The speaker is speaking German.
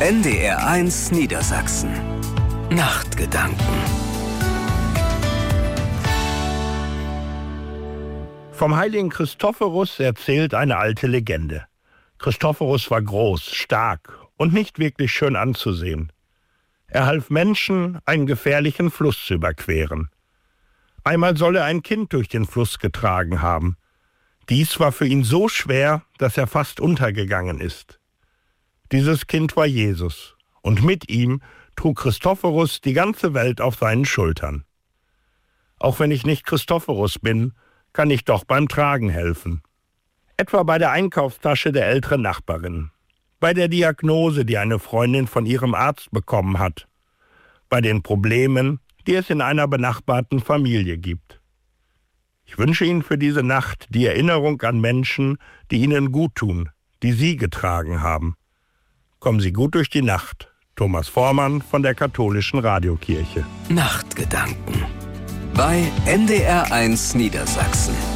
NDR1 Niedersachsen. Nachtgedanken. Vom heiligen Christophorus erzählt eine alte Legende. Christophorus war groß, stark und nicht wirklich schön anzusehen. Er half Menschen, einen gefährlichen Fluss zu überqueren. Einmal soll er ein Kind durch den Fluss getragen haben. Dies war für ihn so schwer, dass er fast untergegangen ist. Dieses Kind war Jesus, und mit ihm trug Christophorus die ganze Welt auf seinen Schultern. Auch wenn ich nicht Christophorus bin, kann ich doch beim Tragen helfen. Etwa bei der Einkaufstasche der älteren Nachbarin, bei der Diagnose, die eine Freundin von ihrem Arzt bekommen hat, bei den Problemen, die es in einer benachbarten Familie gibt. Ich wünsche Ihnen für diese Nacht die Erinnerung an Menschen, die Ihnen gut tun, die Sie getragen haben. Kommen Sie gut durch die Nacht. Thomas Vormann von der Katholischen Radiokirche. Nachtgedanken bei NDR1 Niedersachsen.